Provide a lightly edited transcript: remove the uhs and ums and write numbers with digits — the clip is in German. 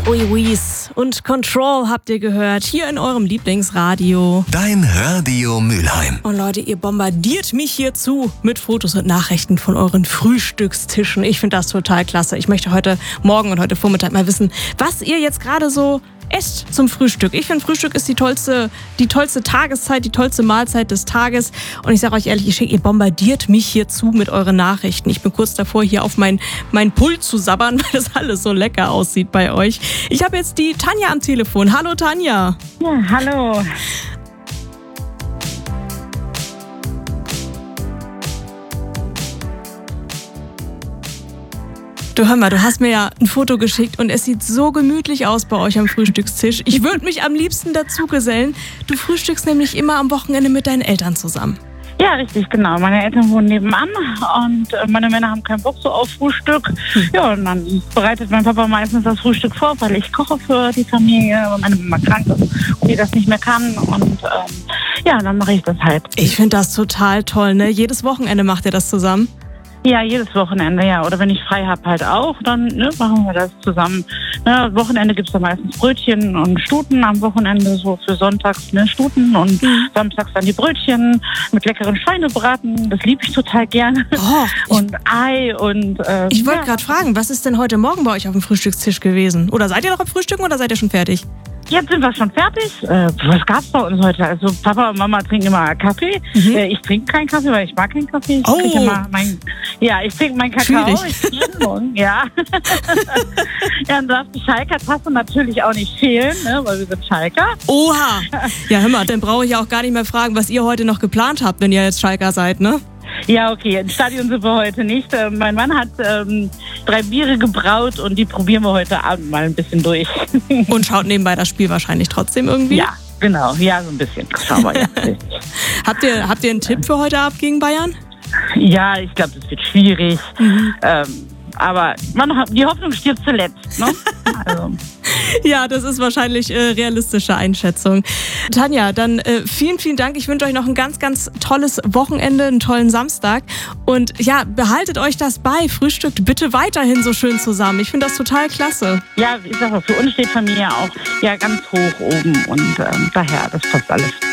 Uiwis und Control habt ihr gehört, hier in eurem Lieblingsradio. Dein Radio Mülheim. Und Leute, ihr bombardiert mich hier zu mit Fotos und Nachrichten von euren Frühstückstischen. Ich finde das total klasse. Ich möchte heute Morgen und heute Vormittag mal wissen, was ihr jetzt gerade so esst zum Frühstück. Ich finde, Frühstück ist die tollste Tageszeit, die tollste Mahlzeit des Tages. Und ich sage euch ehrlich, ihr bombardiert mich hier zu mit euren Nachrichten. Ich bin kurz davor, hier auf mein Pult zu sabbern, weil das alles so lecker aussieht bei euch. Ich habe jetzt die Tanja am Telefon. Hallo Tanja. Ja, hallo. Du, hör mal, du hast mir ja ein Foto geschickt und es sieht so gemütlich aus bei euch am Frühstückstisch. Ich würde mich am liebsten dazu gesellen. Du frühstückst nämlich immer am Wochenende mit deinen Eltern zusammen. Ja, richtig, genau. Meine Eltern wohnen nebenan und meine Männer haben keinen Bock so auf Frühstück. Ja, und dann bereitet mein Papa meistens das Frühstück vor, weil ich koche für die Familie, weil meine Mama krank ist und die das nicht mehr kann. Und ja, dann mache ich das halt. Ich finde das total toll, ne? Jedes Wochenende macht ihr das zusammen? Ja, jedes Wochenende, ja. Oder wenn ich frei habe halt auch, dann machen wir das zusammen. Am Wochenende gibt's da meistens Brötchen und Stuten. Am Wochenende so für sonntags Stuten und samstags dann die Brötchen mit leckeren Schweinebraten. Das liebe ich total gerne. Oh, und Ei und... ich wollte gerade fragen, was ist denn heute Morgen bei euch auf dem Frühstückstisch gewesen? Oder seid ihr noch am Frühstücken oder seid ihr schon fertig? Jetzt sind wir schon fertig. Was gab's bei uns heute? Also Papa und Mama trinken immer Kaffee. Ich trinke keinen Kaffee, weil ich mag keinen Kaffee. Ich trinke meinen Kakao. Schwierig. Ich jeden Morgen, ja. Ja, dann darf die Schalker-Tasse natürlich auch nicht fehlen, ne, weil wir sind Schalker. Oha! Ja, hör mal, dann brauche ich auch gar nicht mehr fragen, was ihr heute noch geplant habt, wenn ihr jetzt Schalker seid, ne? Ja, okay, ins Stadion sind wir heute nicht. Mein Mann hat 3 Biere gebraut und die probieren wir heute Abend mal ein bisschen durch. Und schaut nebenbei das Spiel wahrscheinlich trotzdem irgendwie? Ja, genau. Ja, so ein bisschen. Schauen wir jetzt. Habt ihr einen Tipp für heute Abend gegen Bayern? Ja, ich glaube, das wird schwierig. Aber die Hoffnung stirbt zuletzt, ne? Also. Ja, das ist wahrscheinlich realistische Einschätzung. Tanja, dann vielen, vielen Dank. Ich wünsche euch noch ein ganz, ganz tolles Wochenende, einen tollen Samstag. Und ja, behaltet euch das bei. Frühstückt bitte weiterhin so schön zusammen. Ich finde das total klasse. Ja, ich sage, für uns steht Familie auch ja ganz hoch oben und daher, das passt alles.